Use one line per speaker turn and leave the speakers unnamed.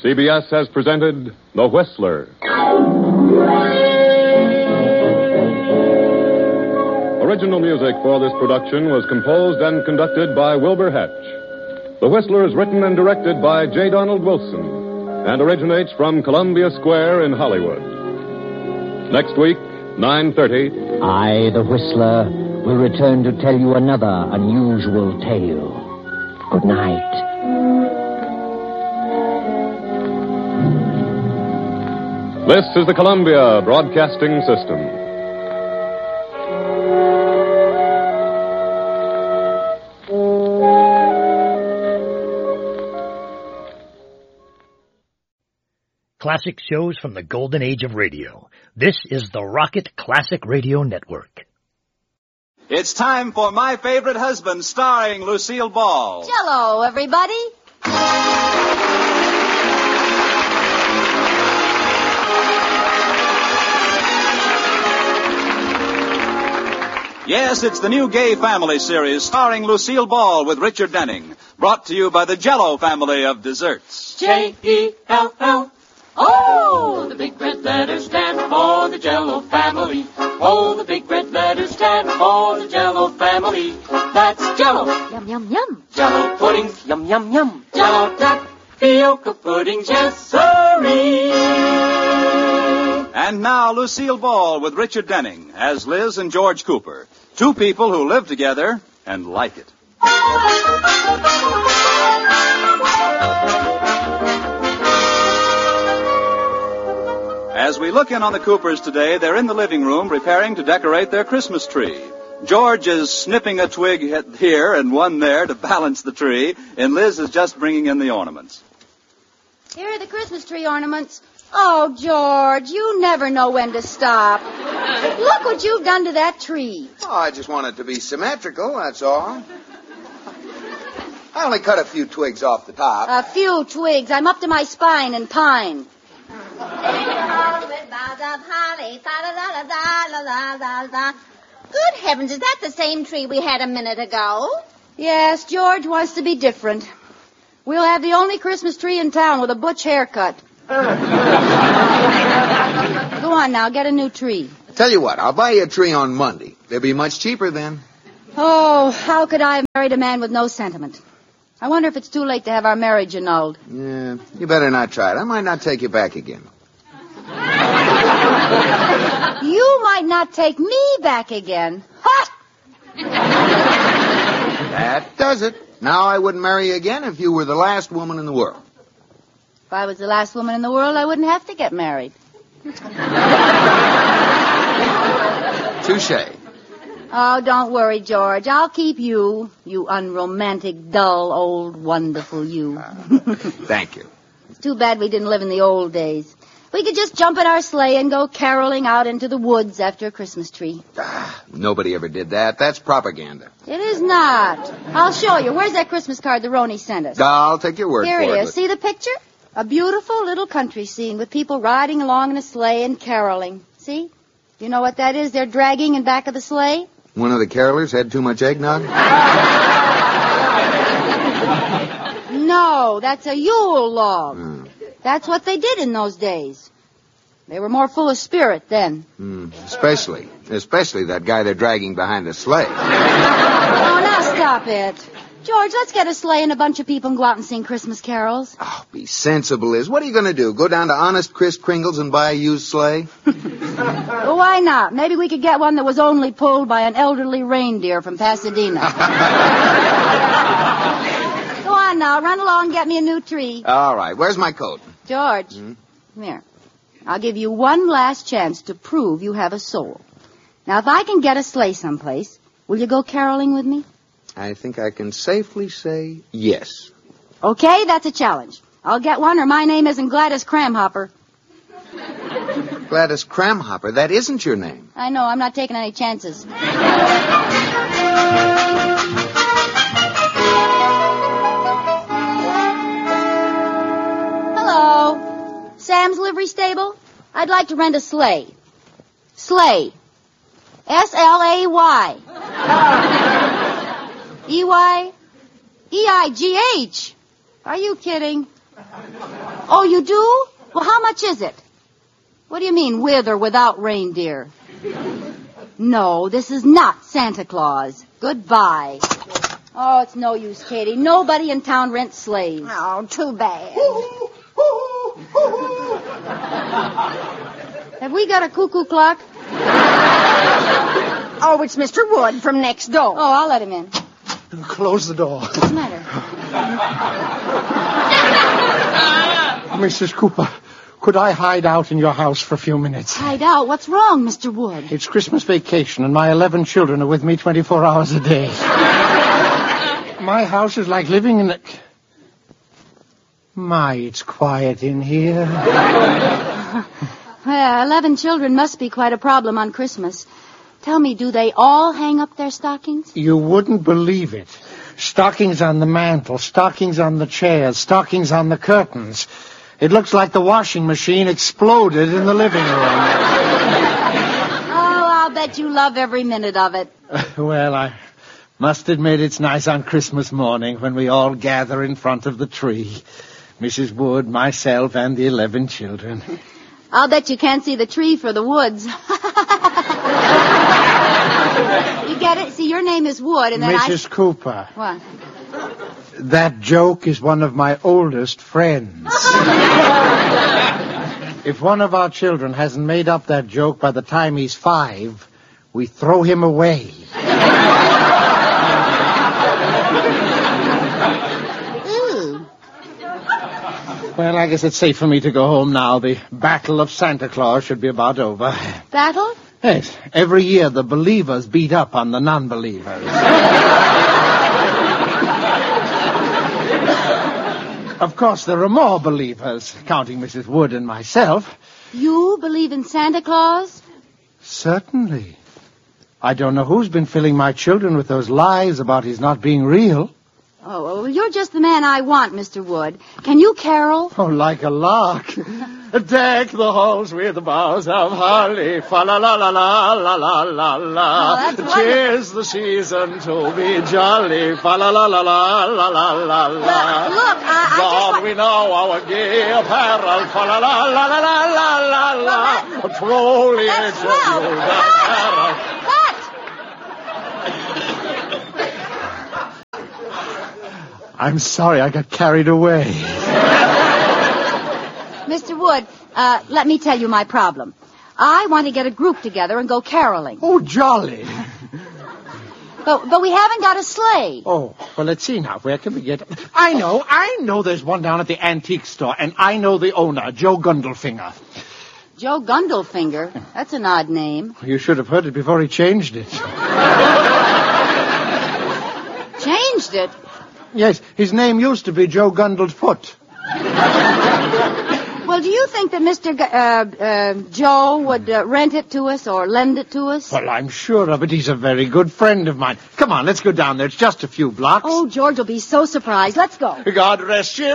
CBS has presented The Whistler. Original music for this production was composed and conducted by Wilbur Hatch. The Whistler is written and directed by J. Donald Wilson and originates from Columbia Square in Hollywood. Next week, 9:30.
I, the Whistler, will return to tell you another unusual tale. Good night.
This is the Columbia Broadcasting System.
Classic shows from the golden age of radio. This is the Rocket Classic Radio Network.
It's time for My Favorite Husband, starring Lucille Ball.
Hello, everybody.
Yes, it's the new Gay Family series starring Lucille Ball with Richard Denning. Brought to you by the Jell-O family of desserts.
J-E-L-L. Oh, the big red letters stand for the Jell-O family. Oh, the big red letters stand for the Jell-O family. That's Jell-O.
Yum, yum, yum.
Jell-O puddings, yum, yum, yum. Jell-O tapioca puddings, yes, sirree.
And now Lucille Ball with Richard Denning as Liz and George Cooper. Two people who live together and like it. As we look in on the Coopers today, they're in the living room preparing to decorate their Christmas tree. George is snipping a twig here and one there to balance the tree, and Liz is just bringing in the ornaments.
Here are the Christmas tree ornaments. Oh, George, you never know when to stop. Look what you've done to that tree.
Oh, I just want it to be symmetrical, that's all. I only cut a few twigs off the top.
A few twigs. I'm up to my spine in pine.
Good heavens, is that the same tree we had a minute ago?
Yes, George wants to be different. We'll have the only Christmas tree in town with a butch haircut. Go on now, get a new tree.
Tell you what, I'll buy you a tree on Monday. They'll be much cheaper then.
Oh, how could I have married a man with no sentiment? I wonder if it's too late to have our marriage annulled.
Yeah, you better not try it. I might not take you back again.
You might not take me back again. Ha!
That does it. Now I wouldn't marry you again if you were the last woman in the world.
If I was the last woman in the world, I wouldn't have to get married.
Touché.
Oh, don't worry, George. I'll keep you, you unromantic, dull, old, wonderful you.
Thank you.
It's too bad we didn't live in the old days. We could just jump in our sleigh and go caroling out into the woods after a Christmas tree.
Nobody ever did that. That's propaganda.
It is not. I'll show you. Where's that Christmas card the Roni sent us?
I'll take your word
Here
for it.
Here it is. See the picture? A beautiful little country scene with people riding along in a sleigh and caroling. See? You know what that is they're dragging in back of the sleigh?
One of the carolers had too much eggnog?
No, that's a Yule log. That's what they did in those days. They were more full of spirit then.
Especially that guy they're dragging behind the sleigh.
Oh, now stop it. George, let's get a sleigh and a bunch of people and go out and sing Christmas carols.
Oh, be sensible, Liz. What are you going to do? Go down to Honest Chris Kringle's and buy a used sleigh?
Well, why not? Maybe we could get one that was only pulled by an elderly reindeer from Pasadena. Go on now. Run along and get me a new tree.
All right. Where's my coat?
George, come here. I'll give you one last chance to prove you have a soul. Now, if I can get a sleigh someplace, will you go caroling with me?
I think I can safely say yes.
Okay, that's a challenge. I'll get one or my name isn't Gladys Cramhopper.
Gladys Cramhopper? That isn't your name.
I know, I'm not taking any chances. Hello. Sam's Livery Stable? I'd like to rent a sleigh. Sleigh. S-L-A-Y. E-Y? E-I-G-H. Are you kidding? Oh, you do? Well, how much is it? What do you mean, with or without reindeer? No, this is not Santa Claus. Goodbye. Oh, it's no use, Katie. Nobody in town rents sleighs.
Oh, too bad.
Have we got a cuckoo clock?
Oh, it's Mr. Wood from next door.
Oh, I'll let him in.
Close the door.
What's the matter?
Mrs. Cooper, could I hide out in your house for a few minutes?
Hide out? What's wrong, Mr. Wood?
It's Christmas vacation, and my 11 children are with me 24 hours a day. My house is like living in a... My, it's quiet in here.
Well, 11 children must be quite a problem on Christmas. Tell me, do they all hang up their stockings?
You wouldn't believe it. Stockings on the mantel, stockings on the chairs, stockings on the curtains. It looks like the washing machine exploded in the living room.
Oh, I'll bet you love every minute of it.
Well, I must admit it's nice on Christmas morning when we all gather in front of the tree. Mrs. Wood, myself, and the 11 children.
I'll bet you can't see the tree for the woods. You get it? See, your name is Wood, and then
Mrs. Cooper.
What?
That joke is one of my oldest friends. If one of our children hasn't made up that joke by the time he's 5, we throw him away. Well, I guess it's safe for me to go home now. The Battle of Santa Claus should be about over.
Battle?
Yes. Every year the believers beat up on the non-believers. Of course, there are more believers, counting Mrs. Wood and myself.
You believe in Santa Claus?
Certainly. I don't know who's been filling my children with those lies about his not being real.
Oh, well, you're just the man I want, Mr. Wood. Can you carol?
Oh, like a lark. Deck the halls with boughs of holly, fa-la-la-la-la-la-la-la-la.
Oh,
'Tis the season to be jolly, fa-la-la-la-la-la-la-la.
Look,
God, we know our gay apparel, fa-la-la-la-la-la-la-la. Truly it's a new apparel. I'm sorry, I got carried away.
Mr. Wood, let me tell you my problem. I want to get a group together and go caroling.
Oh, jolly.
But we haven't got a sleigh.
Oh, well, let's see now. Where can we get... I know there's one down at the antique store, and I know the owner, Joe Gundelfinger.
Joe Gundelfinger? That's an odd name.
You should have heard it before he changed it.
Changed it?
Yes, his name used to be Joe Gundelfoot.
Well, do you think that Mr. Joe would rent it to us or lend it to us?
Well, I'm sure of it. He's a very good friend of mine. Come on, let's go down there. It's just a few blocks.
Oh, George will be so surprised. Let's go.
God rest you.